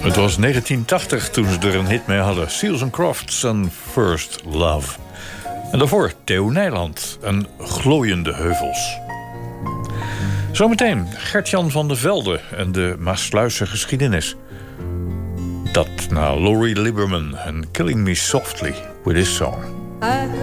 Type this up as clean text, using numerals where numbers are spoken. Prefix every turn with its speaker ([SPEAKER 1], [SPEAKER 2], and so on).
[SPEAKER 1] Het was 1980 toen ze er een hit mee hadden. Seals and Crofts en First Love. En daarvoor Theo Nijland en Glooiende Heuvels. Zometeen Gert-Jan van der Velde en de Maasluisse geschiedenis. Dat na Laurie Lieberman en Killing Me Softly with His Song.